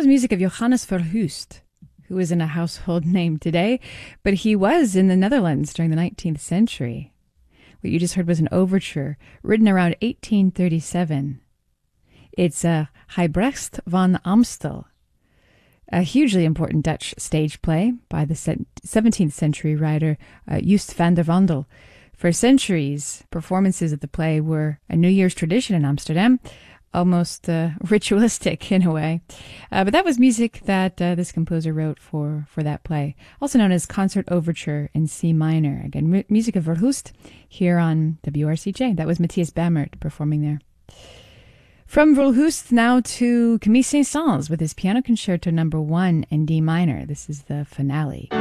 was music of Johannes Verhulst, who isn't a household name today, but he was in the Netherlands during the 19th century. What you just heard was an overture written around 1837. It's Huybrechts van Amstel, a hugely important Dutch stage play by the 17th century writer Just van der Wandel. For centuries, performances of the play were a New Year's tradition in Amsterdam, almost ritualistic in a way. But that was music that this composer wrote for that play, also known as Concert Overture in C minor. Again, music of Verhulst here on WRCJ. That was Matthias Bamert performing there. From Verhulst now to Camille Saint-Saëns with his Piano Concerto No. 1 in D minor. This is the finale.